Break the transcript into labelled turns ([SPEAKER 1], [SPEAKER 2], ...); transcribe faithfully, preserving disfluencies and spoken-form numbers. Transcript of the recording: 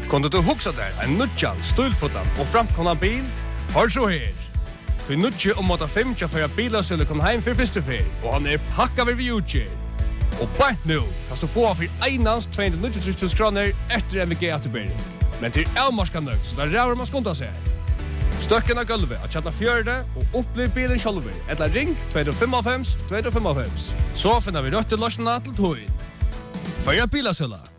[SPEAKER 1] Kunde du huxa der en nudjan, stilfotlan og framkomna bil? Hør så her. Du nudje om at fem tja for bilasøle kom heim for første fer, og han er pakka ved vi utgjør. Og bare nå kan du få for einans to hundre og nittiotre tusen kroner etter M V G-atterbering. Men til avmarska nøg, så der ræver man skunda seg. Støkken av gulvet at kjalla fjørde og opplev bilen sjálfur, eller ring to fem fem to fem fem. Så finner vi røtte løsene til tog. Førja bilasøle.